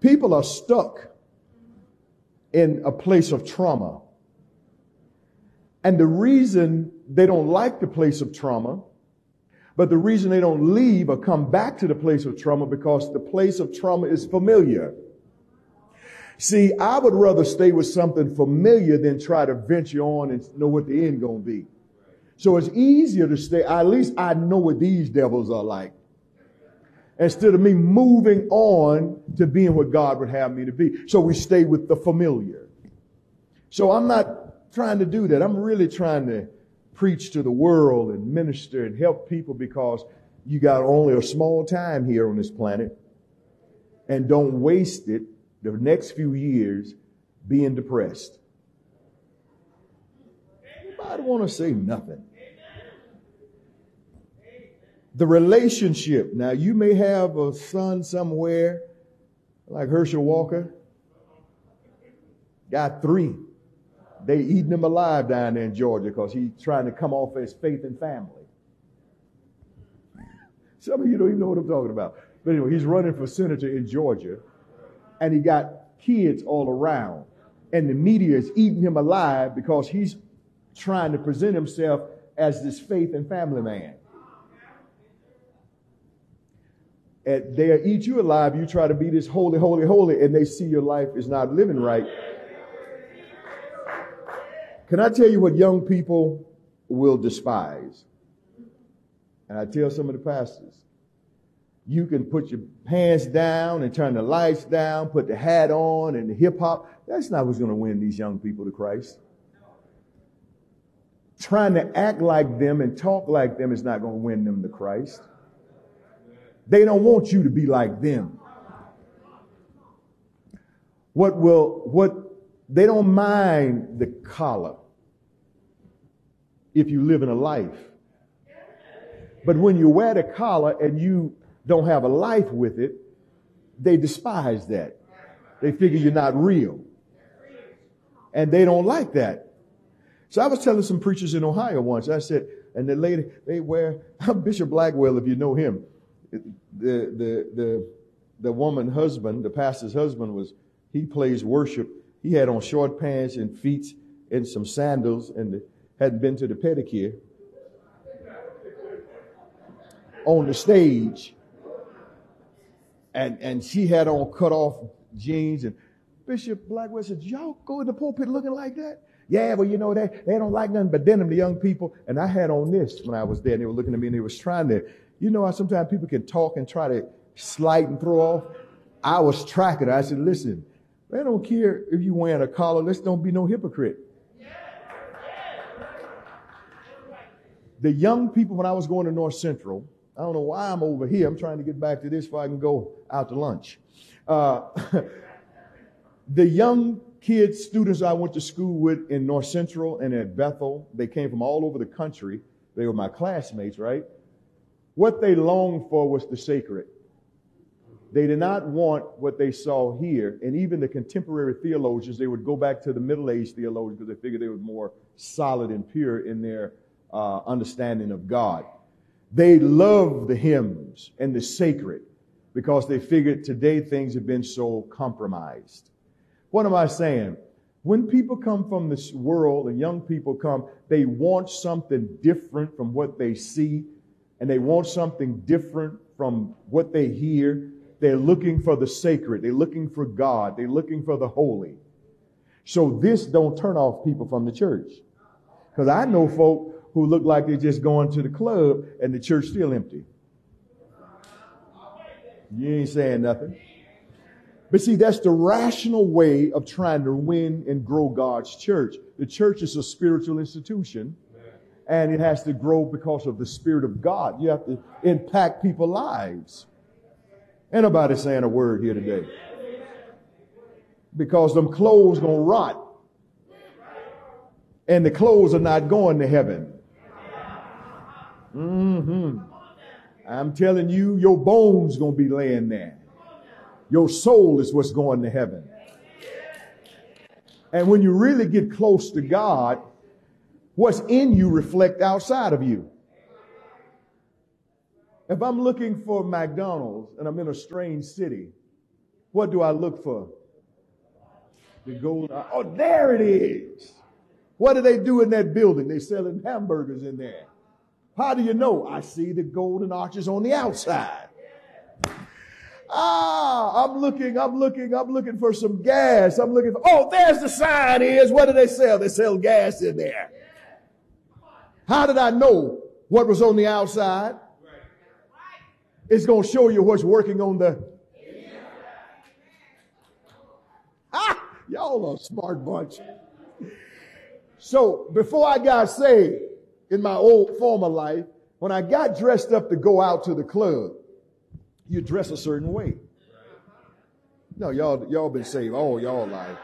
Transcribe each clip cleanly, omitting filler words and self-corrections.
People are stuck in a place of trauma. And the reason they don't like the place of trauma, but the reason they don't leave or come back to the place of trauma, because the place of trauma is familiar. See, I would rather stay with something familiar than try to venture on and know what the end going to be. So it's easier to stay. At least I know what these devils are like, instead of me moving on to being what God would have me to be. So we stay with the familiar. So I'm not trying to do that. I'm really trying to preach to the world and minister and help people, because you got only a small time here on this planet, and don't waste it the next few years being depressed. Anybody want to say nothing? The relationship. Now, you may have a son somewhere like Herschel Walker. Got 3. They eating him alive down there in Georgia because he's trying to come off as faith and family. Some of you don't even know what I'm talking about. But anyway, he's running for senator in Georgia, and he got kids all around. And the media is eating him alive because he's trying to present himself as this faith and family man. And they'll eat you alive. You try to be this holy, holy, holy, and they see your life is not living right. Can I tell you what young people will despise? And I tell some of the pastors, you can put your pants down and turn the lights down, put the hat on and the hip hop. That's not what's going to win these young people to Christ. Trying to act like them and talk like them is not going to win them to Christ. They don't want you to be like them. They don't mind the collar if you live in a life. But when you wear the collar and you don't have a life with it, they despise that. They figure you're not real. And they don't like that. So I was telling some preachers in Ohio once, I said, and the lady, they wear, Bishop Blackwell, if you know him, the woman husband, the pastor's husband he plays worship. He had on short pants and feet and some sandals and hadn't been to the pedicure on the stage. And she had on cut off jeans, and Bishop Blackwell said, y'all go in the pulpit looking like that? Yeah, well, you know, they don't like nothing but denim, the young people. And I had on this when I was there, and they were looking at me and they was trying to, you know how sometimes people can talk and try to slight and throw off? I was tracking her. I said, listen, they don't care if you wearing a collar. Let's don't be no hypocrite. The young people, when I was going to North Central, I don't know why I'm over here. I'm trying to get back to this before I can go out to lunch. The young kids, students I went to school with in North Central and at Bethel, they came from all over the country. They were my classmates, right? What they longed for was the sacred. They did not want what they saw here. And even the contemporary theologians, they would go back to the middle-aged theologians because they figured they were more solid and pure in their understanding of God. They loved the hymns and the sacred because they figured today things have been so compromised. What am I saying? When people come from this world and young people come, they want something different from what they see, and they want something different from what they hear. They're looking for the sacred. They're looking for God. They're looking for the holy. So this don't turn off people from the church. Because I know folk who look like they're just going to the club and the church still empty. You ain't saying nothing. But see, that's the rational way of trying to win and grow God's church. The church is a spiritual institution, and it has to grow because of the Spirit of God. You have to impact people's lives. Ain't nobody saying a word here today. Because them clothes gonna rot. And the clothes are not going to heaven. I'm telling you, your bones gonna be laying there. Your soul is what's going to heaven. And when you really get close to God, what's in you reflect outside of you. If I'm looking for McDonald's and I'm in a strange city, What do I look for? The gold. Oh, there it is. What do they do in that building? They're selling hamburgers in there. How do you know? I see the golden arches on the outside. I'm looking for some gas. Oh, there's the sign is. What do they sell? They sell gas in there. How did I know what was on the outside? It's going to show you what's working on the y'all are a smart bunch. So before I got saved in my old former life, when I got dressed up to go out to the club, you dress a certain way. No, y'all been saved all y'all life.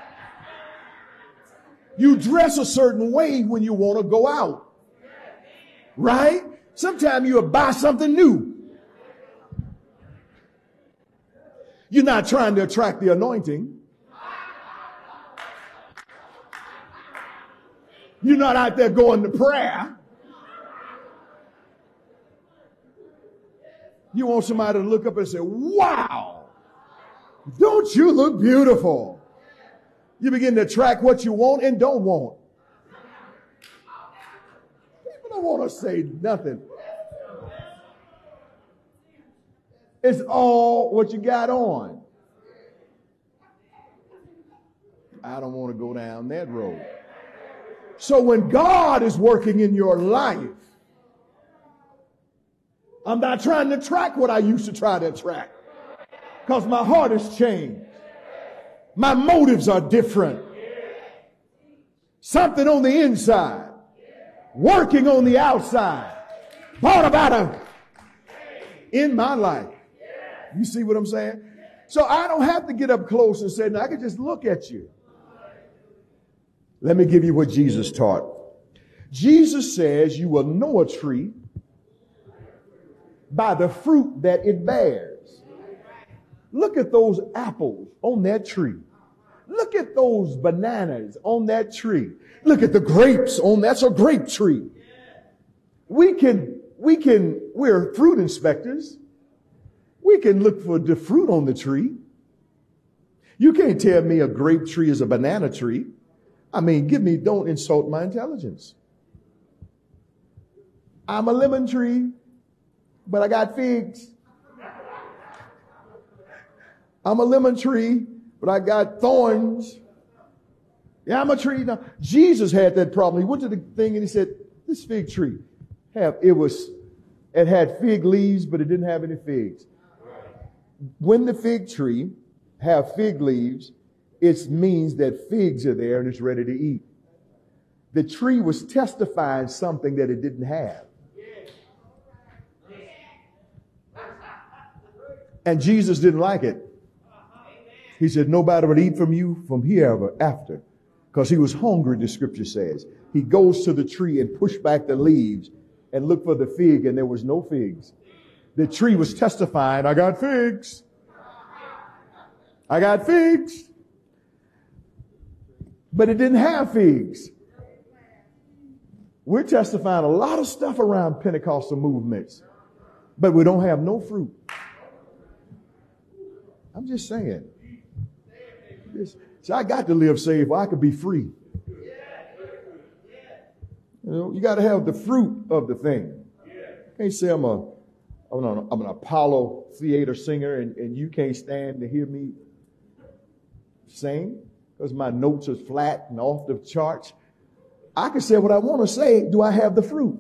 You dress a certain way when you want to go out. Right? Sometimes you'll buy something new. You're not trying to attract the anointing. You're not out there going to prayer. You want somebody to look up and say, wow, don't you look beautiful? You begin to attract what you want and don't want. People don't want to say nothing. It's all what you got on. I don't want to go down that road. So when God is working in your life, I'm not trying to attract what I used to try to attract, because my heart has changed. My motives are different. Something on the inside, working on the outside, brought about in my life. You see what I'm saying? So I don't have to get up close and say, no, I can just look at you. Let me give you what Jesus taught. Jesus says you will know a tree by the fruit that it bears. Look at those apples on that tree. Look at those bananas on that tree. Look at the grapes that's a grape tree. We're fruit inspectors. We can look for the fruit on the tree. You can't tell me a grape tree is a banana tree. I mean, don't insult my intelligence. I'm a lemon tree, but I got figs. I'm a lemon tree, but I got thorns. Yeah, I'm a tree. Now, Jesus had that problem. He went to the thing and he said, this fig tree, it had fig leaves, but it didn't have any figs. When the fig tree have fig leaves, it means that figs are there and it's ready to eat. The tree was testifying something that it didn't have. And Jesus didn't like it. He said, nobody would eat from you from here ever after. Because he was hungry, the scripture says. He goes to the tree and pushed back the leaves and looked for the fig, and there was no figs. The tree was testifying, I got figs. I got figs. But it didn't have figs. We're testifying a lot of stuff around Pentecostal movements, but we don't have no fruit. I'm just saying. So I got to live saved where I could be free. You got to have the fruit of the thing. You can't say I'm an Apollo theater singer and you can't stand to hear me sing because my notes are flat and off the charts. I can say what I want to say. Do I have the fruit?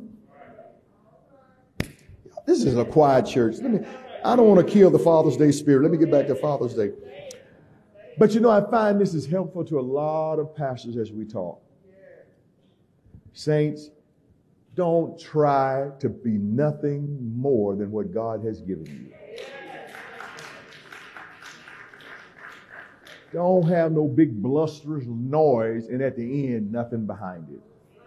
This is a quiet church. I don't want to kill the Father's Day spirit. Let me get back to Father's Day. But I find this is helpful to a lot of pastors as we talk. Saints, don't try to be nothing more than what God has given you. Don't have no big blusterous noise and at the end, nothing behind it.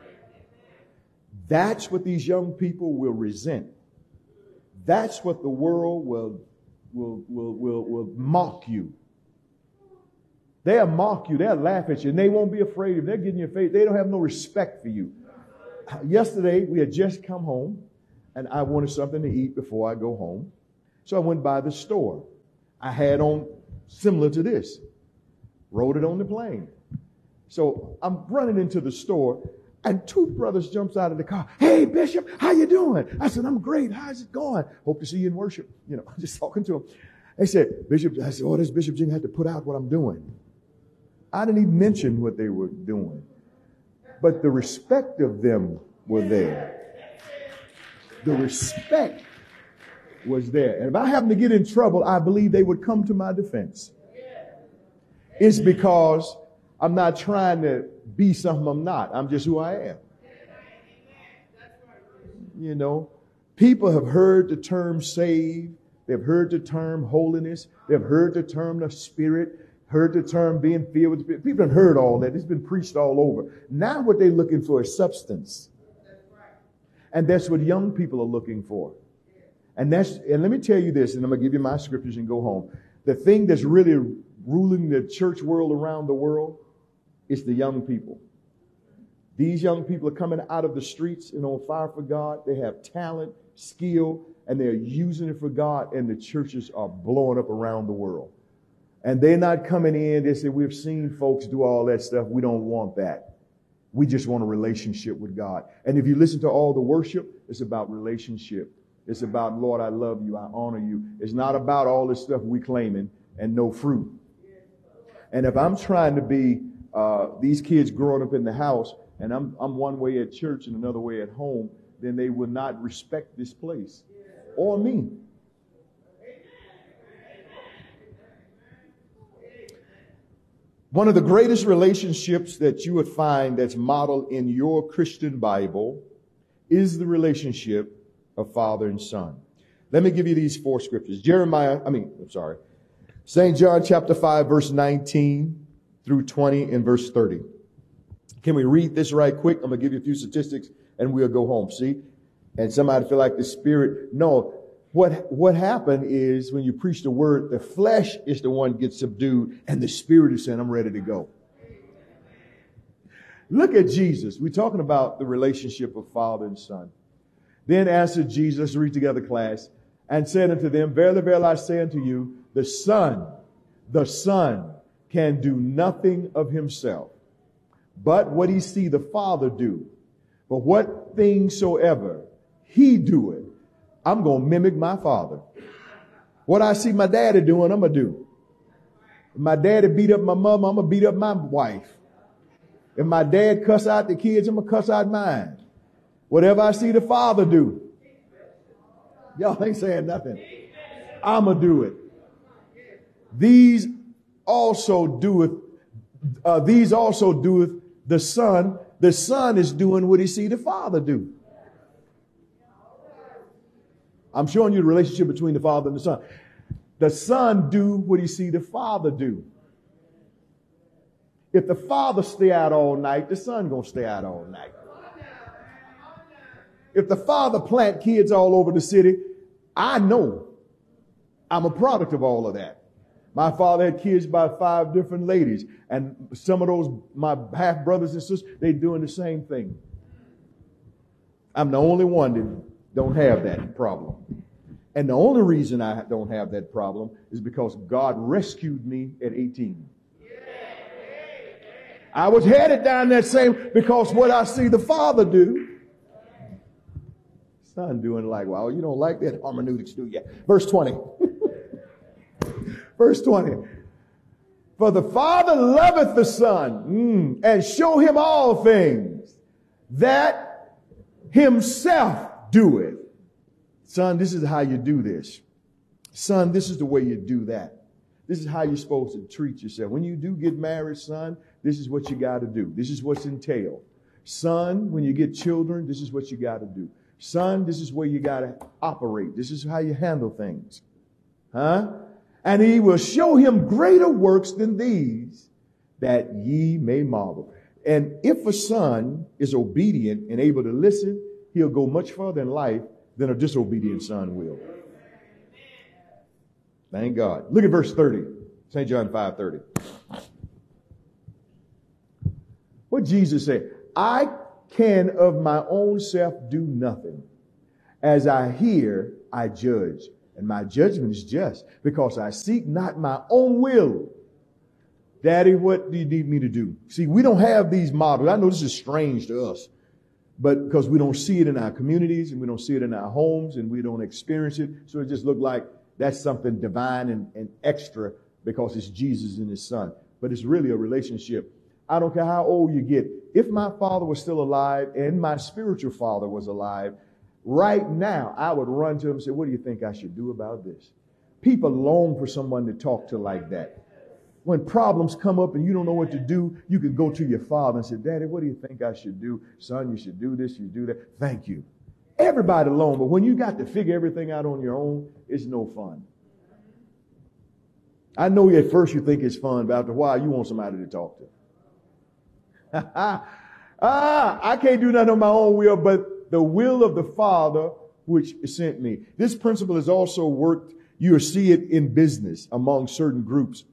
That's what these young people will resent. That's what the world will mock you. They'll mock you. They'll laugh at you. And they won't be afraid. If they're getting your face, they don't have no respect for you. Yesterday, we had just come home, and I wanted something to eat before I go home. So I went by the store. I had on similar to this. Wrote it on the plane. So I'm running into the store, and two brothers jumps out of the car. Hey, Bishop, how you doing? I said, I'm great. How's it going? Hope to see you in worship. You know, just talking to them. They said, Bishop, I said, oh, this Bishop Jing had to put out what I'm doing. I didn't even mention what they were doing. But the respect of them were there. The respect was there. And if I happen to get in trouble, I believe they would come to my defense. It's because I'm not trying to be something I'm not. I'm just who I am. You know, people have heard the term saved. They've heard the term holiness. They've heard the term the Spirit, heard the term being filled with the Spirit. People have heard all that. It's been preached all over. Now what they're looking for is substance. And that's what young people are looking for. And let me tell you this, and I'm going to give you my scriptures and go home. The thing that's really ruling the church world around the world is the young people. These young people are coming out of the streets and on fire for God. They have talent, skill, and they're using it for God, and the churches are blowing up around the world. And they're not coming in, they say, we've seen folks do all that stuff. We don't want that. We just want a relationship with God. And if you listen to all the worship, it's about relationship. It's about, Lord, I love you. I honor you. It's not about all this stuff we claiming and no fruit. And if I'm trying to be these kids growing up in the house, and I'm one way at church and another way at home, then they will not respect this place or me. One of the greatest relationships that you would find that's modeled in your Christian Bible is the relationship of father and son. Let me give you these four scriptures. St. John chapter 5, verse 19 through 20 and verse 30. Can we read this right quick? I'm going to give you a few statistics and we'll go home. See? And somebody feel like the Spirit. No, what happened is when you preach the word, the flesh is the one gets subdued and the Spirit is saying, I'm ready to go. Look at Jesus. We're talking about the relationship of father and son. Then answered Jesus, read together, class, and said unto them, verily, verily, I say unto you, the son can do nothing of himself, but what he see the Father do. But what things soever he doeth, I'm going to mimic my Father. What I see my daddy doing, I'm going to do. If my daddy beat up my mama, I'm going to beat up my wife. If my dad cuss out the kids, I'm going to cuss out mine. Whatever I see the Father do. Y'all ain't saying nothing. I'm going to do it. These also doeth the Son. The Son is doing what he see the Father do. I'm showing you the relationship between the Father and the Son. The Son do what he see the Father do. If the Father stay out all night, the Son gonna stay out all night. If the Father plant kids all over the city, I know I'm a product of all of that. My father had kids by 5 different ladies, and some of those, my half brothers and sisters, they doing the same thing. I'm the only one that don't have that problem. And the only reason I don't have that problem is because God rescued me at 18. I was headed down that same, because what I see the Father do, Son doing like, well, you don't like that hermeneutics, do you? Verse 20. Verse 20. For the Father loveth the Son, and show him all things that himself doeth. Son, this is how you do this. Son, this is the way you do that. This is how you're supposed to treat yourself. When you do get married, son, this is what you got to do. This is what's entailed. Son, when you get children, this is what you got to do. Son, this is where you got to operate. This is how you handle things. And he will show him greater works than these, that ye may marvel. And if a son is obedient and able to listen, he'll go much further in life than a disobedient son will. Thank God. Look at verse 30. St. John 5:30. What Jesus said, I can of my own self do nothing. As I hear, I judge. And my judgment is just, because I seek not my own will. Daddy, what do you need me to do? See, we don't have these models. I know this is strange to us, but because we don't see it in our communities and we don't see it in our homes and we don't experience it. So it just looked like that's something divine and extra because it's Jesus and his son. But it's really a relationship. I don't care how old you get. If my father was still alive and my spiritual father was alive, right now, I would run to him and say, what do you think I should do about this? People long for someone to talk to like that. When problems come up and you don't know what to do, you can go to your father and say, Daddy, what do you think I should do? Son, you should do this, you do that. Thank you. Everybody alone. But when you got to figure everything out on your own, it's no fun. I know at first you think it's fun, but after a while you want somebody to talk to. I can't do nothing on my own will, but the will of the Father which sent me. This principle has also worked. You'll see it in business among certain groups.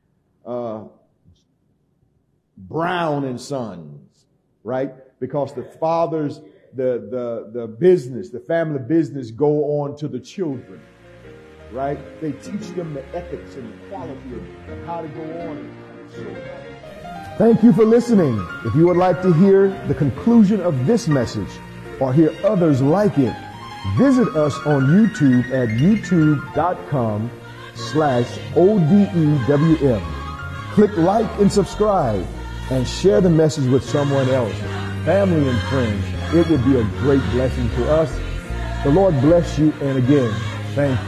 Brown and Sons, right? Because the fathers, the business, the family business go on to the children, right? They teach them the ethics and the quality of how to go on. Thank you for listening. If you would like to hear the conclusion of this message or hear others like it, visit us on YouTube at youtube.com/ODEWM. Click like and subscribe and share the message with someone else, family and friends. It would be a great blessing to us. The Lord bless you. And again, thank you.